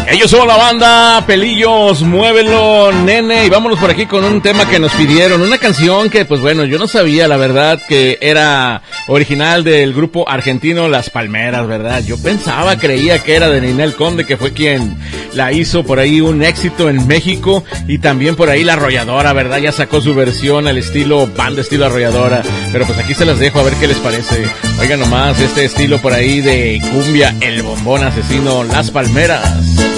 Ellos son la banda Pelillos, muévelo, nene. Y vámonos por aquí con un tema que nos pidieron. Una canción que, pues bueno, yo no sabía, la verdad, que era original del grupo argentino Las Palmeras, ¿verdad? Yo creía que era de Ninel Conde, que fue quien la hizo por ahí un éxito en México. Y también por ahí La Arrolladora, ¿verdad? Ya sacó su versión al estilo banda, estilo Arrolladora. Pero pues aquí se las dejo a ver qué les parece. Oigan nomás este estilo por ahí de cumbia, el bombón asesino, Las Palmeras.